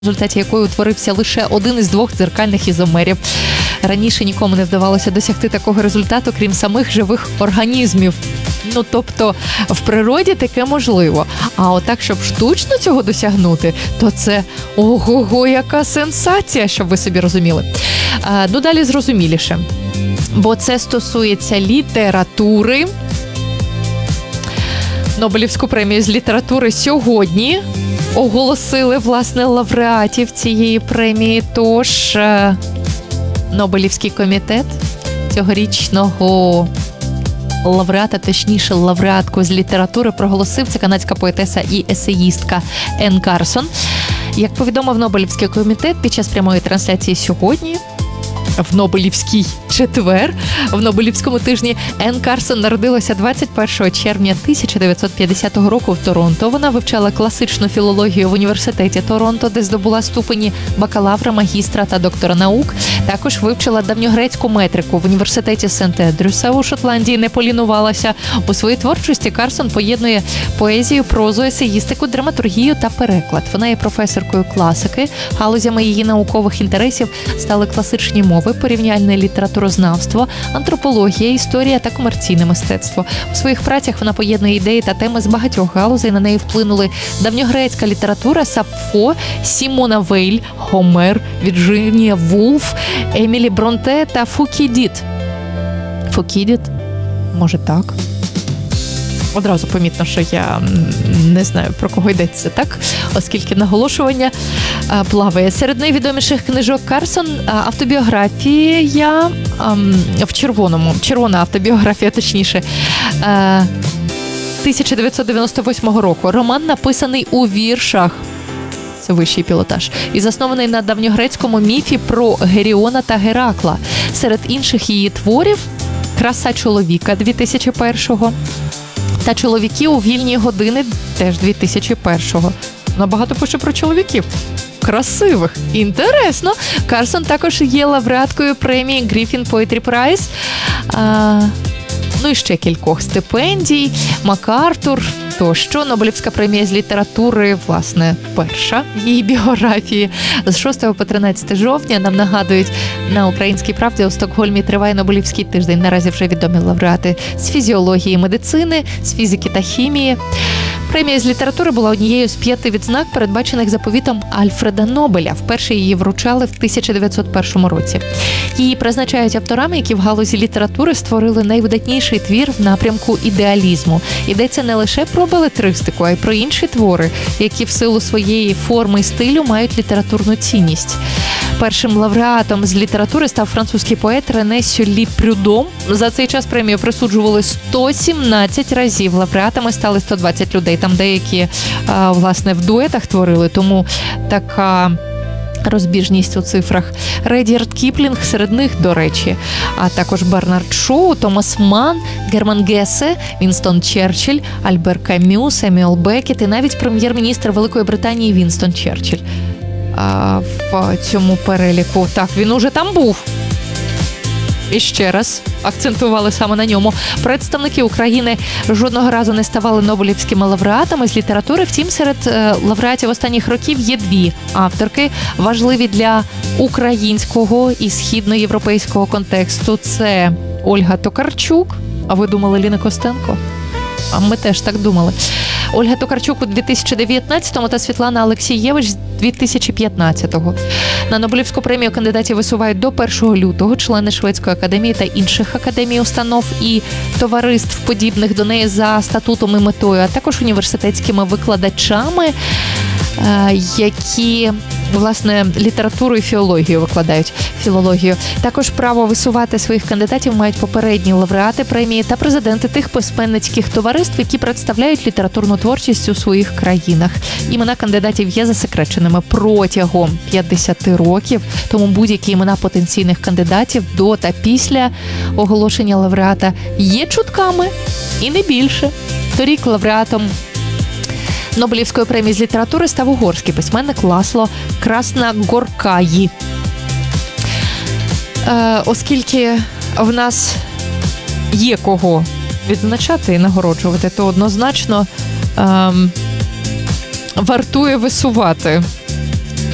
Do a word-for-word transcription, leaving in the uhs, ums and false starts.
в результаті якої утворився лише один із двох дзеркальних ізомерів. Раніше нікому не вдавалося досягти такого результату, крім самих живих організмів. Ну, тобто, в природі таке можливо. А отак, щоб штучно цього досягнути, то це ого-го, яка сенсація, щоб ви собі розуміли. А, ну, далі зрозуміліше. Бо це стосується літератури. Нобелівську премію з літератури сьогодні оголосили, власне, лауреатів цієї премії. Тож, Нобелівський комітет цьогорічного лауреата, точніше, лауреатку з літератури проголосив. Це канадська поетеса і есеїстка Ен Карсон. Як повідомив Нобелівський комітет під час прямої трансляції сьогодні, в Нобелівський четвер, в Нобелівському тижні, Ен Карсон народилася двадцять першого червня тисяча дев'ятсот п'ятдесятого року в Торонто. Вона вивчала класичну філологію в університеті Торонто, де здобула ступені бакалавра, магістра та доктора наук. Також вивчила давньогрецьку метрику в університеті Сент-Ендрюса у Шотландії, не полінувалася. У своїй творчості Карсон поєднує поезію, прозу, есеїстику, драматургію та переклад. Вона є професоркою класики. Галузями її наукових інтересів стали класичні мови, порівняльне літературознавство, антропологія, історія та комерційне мистецтво. У своїх працях вона поєднує ідеї та теми з багатьох галузей. На неї вплинули давньогрецька література, Сапфо, Сімона Вейль, Гомер, Вірджинія Вулф, Емілі Бронте та Фукідід. Фукідід? Може так? Одразу помітно, що я не знаю, про кого йдеться, так? Оскільки наголошування а, плаває. Серед найвідоміших книжок Карсон автобіографія а, в червоному, червона автобіографія, точніше, а, тисяча дев'ятсот дев'яносто восьмого року. Роман написаний у віршах. Це вищий пілотаж. І заснований на давньогрецькому міфі про Геріона та Геракла. Серед інших її творів «Краса чоловіка» дві тисячі першого та «Чоловіки у вільні години» теж дві тисячі першого. Набагато пише про чоловіків. Красивих. Інтересно. Карсон також є лауреаткою премії Griffin Poetry Prize. А, ну і ще кількох стипендій. МакАртур тощо. Нобелівська премія з літератури, власне, перша в її біографії. З шостого по тринадцяте жовтня нам нагадують на Українській правді у Стокгольмі триває Нобелівський тиждень. Наразі вже відомі лауреати з фізіології і медицини, з фізики та хімії. Премія з літератури була однією з п'яти відзнак, передбачених заповітом Альфреда Нобеля. Вперше її вручали в тисяча дев'ятсот першому році. Її призначають авторами, які в галузі літератури створили найвидатніший твір в напрямку ідеалізму. Йдеться не лише про белетристику, а й про інші твори, які в силу своєї форми і стилю мають літературну цінність. Першим лауреатом з літератури став французький поет Рене Сюллі Прюдом. За цей час премію присуджували сто сімнадцять разів. Лауреатами стали сто двадцять людей. Там деякі, власне, в дуетах творили, тому така розбіжність у цифрах. Редіард Кіплінг серед них, до речі, а також Бернард Шоу, Томас Ман, Герман Гессе, Вінстон Черчилль, Альбер Камю, Семюел Беккет і навіть прем'єр-міністр Великої Британії Вінстон Черчилль. А в цьому переліку. Так, він уже там був. І ще раз акцентували саме на ньому. Представники України жодного разу не ставали нобелівськими лауреатами з літератури. Втім, серед е, лауреатів останніх років є дві авторки, важливі для українського і східноєвропейського контексту. Це Ольга Токарчук. А ви думали, Ліна Костенко? А ми теж так думали. Ольга Токарчук у дві тисячі дев'ятнадцятому та Світлана Алексієвич з дві тисячі п'ятнадцятого. На Нобелівську премію кандидатів висувають до першого лютого члени Шведської академії та інших академій, установ і товариств, подібних до неї за статутом і метою, а також університетськими викладачами, які, власне, літературу і філологію викладають. Філологію. Також право висувати своїх кандидатів мають попередні лауреати премії та президенти тих письменницьких товариств, які представляють літературну творчість у своїх країнах. Імена кандидатів є засекреченими протягом п'ятдесят років, тому будь-які імена потенційних кандидатів до та після оголошення лауреата є чутками і не більше. Торік лауреатом Нобелівської премії з літератури став угорський письменник Ласло Краснагоркаї. Е, оскільки в нас є кого відзначати і нагороджувати, то однозначно е, вартує висувати